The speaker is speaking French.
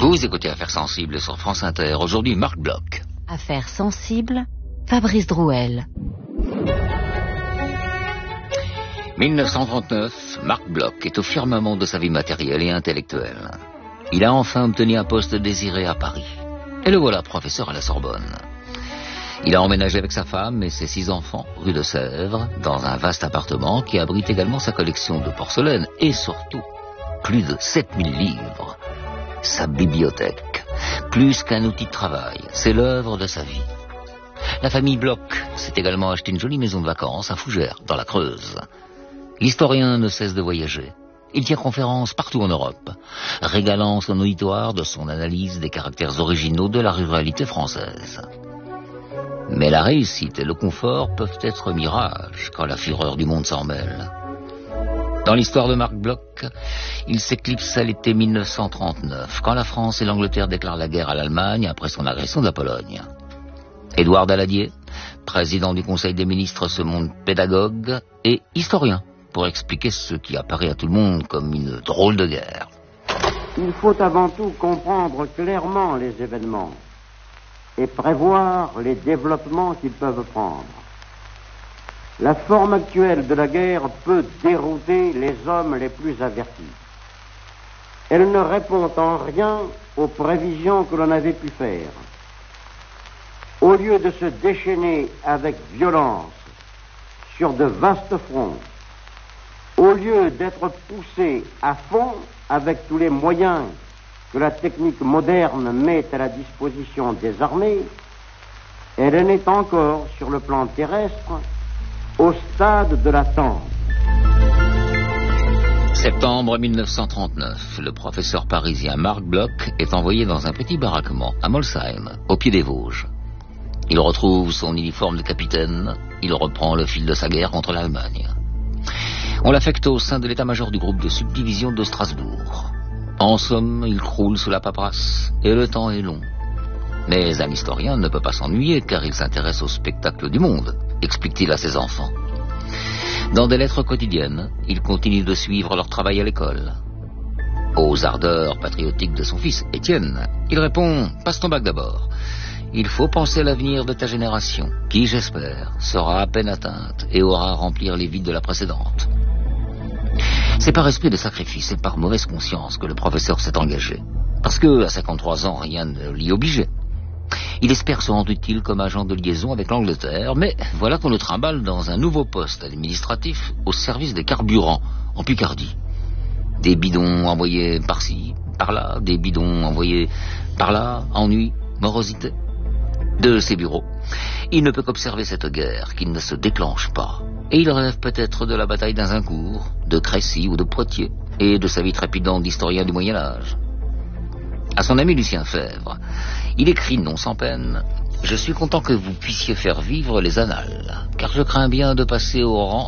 Vous écoutez Affaires sensibles sur France Inter. Aujourd'hui, Marc Bloch. Affaires sensibles, Fabrice Drouel. 1939, Marc Bloch est au firmament de sa vie matérielle et intellectuelle. Il a enfin obtenu un poste désiré à Paris. Et le voilà professeur à la Sorbonne. Il a emménagé avec sa femme et ses 6 enfants, rue de Sèvres, dans un vaste appartement qui abrite également sa collection de porcelaine et surtout, plus de 7000 livres. Sa bibliothèque, plus qu'un outil de travail, c'est l'œuvre de sa vie. La famille Bloch s'est également acheté une jolie maison de vacances à Fougères, dans la Creuse. L'historien ne cesse de voyager. Il tient conférences partout en Europe, régalant son auditoire de son analyse des caractères originaux de la ruralité française. Mais la réussite et le confort peuvent être mirages quand la fureur du monde s'en mêle. Dans l'histoire de Marc Bloch, il s'éclipse à l'été 1939, quand la France et l'Angleterre déclarent la guerre à l'Allemagne après son agression de la Pologne. Édouard Daladier, président du Conseil des ministres, se montre pédagogue et historien pour expliquer ce qui apparaît à tout le monde comme une drôle de guerre. Il faut avant tout comprendre clairement les événements et prévoir les développements qu'ils peuvent prendre. La forme actuelle de la guerre peut dérouter les hommes les plus avertis. Elle ne répond en rien aux prévisions que l'on avait pu faire. Au lieu de se déchaîner avec violence sur de vastes fronts, au lieu d'être poussé à fond avec tous les moyens que la technique moderne met à la disposition des armées, elle en est encore, sur le plan terrestre, au stade de l'attente. Septembre 1939, le professeur parisien Marc Bloch est envoyé dans un petit baraquement à Molsheim, au pied des Vosges. Il retrouve son uniforme de capitaine, il reprend le fil de sa guerre contre l'Allemagne. On l'affecte au sein de l'état-major du groupe de subdivision de Strasbourg. En somme, il croule sous la paperasse, et le temps est long. Mais un historien ne peut pas s'ennuyer, car il s'intéresse au spectacle du monde, explique-t-il à ses enfants. Dans des lettres quotidiennes, il continue de suivre leur travail à l'école. Aux ardeurs patriotiques de son fils, Étienne, il répond « Passe ton bac d'abord. Il faut penser à l'avenir de ta génération, qui, j'espère, sera à peine atteinte et aura à remplir les vides de la précédente. » C'est par esprit de sacrifice et par mauvaise conscience que le professeur s'est engagé. Parce que, à 53 ans, rien ne l'y obligeait. Il espère se rendre utile comme agent de liaison avec l'Angleterre, mais voilà qu'on le trimballe dans un nouveau poste administratif au service des carburants, en Picardie. Des bidons envoyés par-ci, par-là, des bidons envoyés par-là, ennui, morosité. De ses bureaux, il ne peut qu'observer cette guerre qui ne se déclenche pas. Et il rêve peut-être de la bataille d'Azincourt, de Crécy ou de Poitiers, et de sa vie trépidante d'historien du Moyen-Âge. À son ami Lucien Febvre, il écrit non sans peine « Je suis content que vous puissiez faire vivre les annales, car je crains bien de passer au rang